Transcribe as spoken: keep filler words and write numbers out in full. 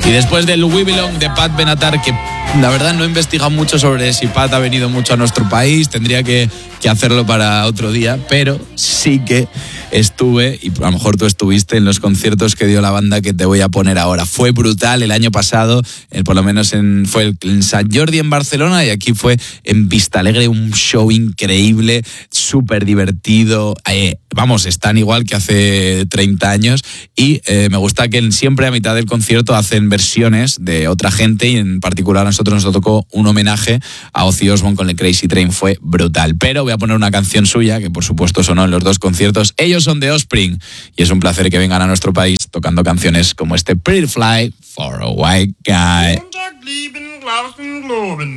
Y después del We Belong de Pat Benatar, que la verdad no he investigado mucho sobre si Pat ha venido mucho a nuestro país, tendría que, que hacerlo para otro día, pero sí que estuve, y a lo mejor tú estuviste en los conciertos que dio la banda que te voy a poner ahora. Fue brutal el año pasado, eh, por lo menos en, fue en Sant Jordi en Barcelona, y aquí fue en Vistalegre, un show increíble, súper divertido. Eh, vamos, están igual que hace treinta años, y eh, me gusta que siempre a mitad del concierto hacen versiones de otra gente, y en particular a nosotros nos tocó un homenaje a Ozzy Osbourne con el Crazy Train. Fue brutal. Pero voy a poner una canción suya que por supuesto sonó en los dos conciertos. Ellos son The Offspring y es un placer que vengan a nuestro país tocando canciones como este Pretty Fly for a White Guy.